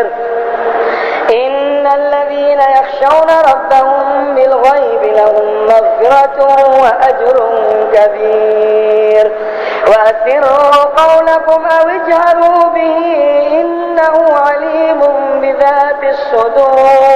بصير. إن الذين يخشون ربهم بالغيب لهم مغفرة وأجر كبير. وأسروا قولكم أو اجهروا به إنه عليم بذات الصدور.